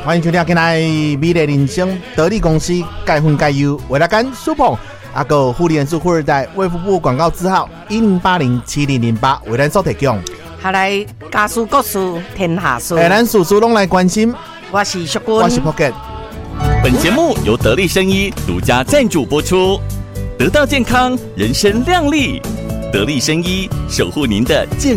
欢迎收听今天美丽人生得力公司钙粉钙优为了干苏鹏阿个护理人数富二代卫福部广告字号10807008为咱所提供。 下来家事国事天下事， 咱事事拢来关心。 我是淑君， 我是 Pocket。 本节目由得力生医独家赞助播出，得到健康，人生亮丽。得力生医守护您的健